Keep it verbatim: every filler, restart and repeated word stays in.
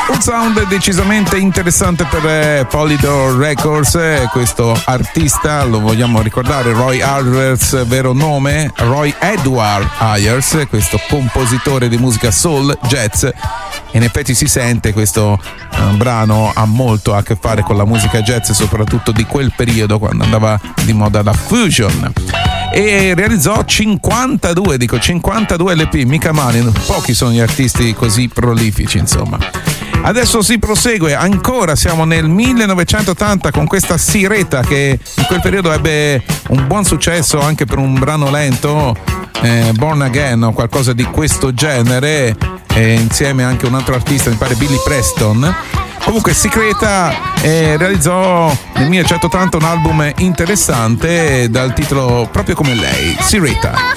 Un sound decisamente interessante per eh, Polydor Records. Eh, questo artista lo vogliamo ricordare, Roy Ayers, vero nome, Roy Edward Ayers, questo compositore di musica soul jazz. In effetti si sente, questo eh, brano ha molto a che fare con la musica jazz, soprattutto di quel periodo quando andava di moda la fusion. E realizzò cinquantadue, dico cinquantadue L P, mica male, pochi sono gli artisti così prolifici, insomma. Adesso si prosegue, ancora siamo nel millenovecentottanta con questa Sireta che in quel periodo ebbe un buon successo anche per un brano lento, eh, Born Again o qualcosa di questo genere, eh, insieme anche un altro artista, mi pare Billy Preston. Comunque Sireta eh, realizzò nel millenovecentottanta un album interessante dal titolo proprio come lei, Sireta.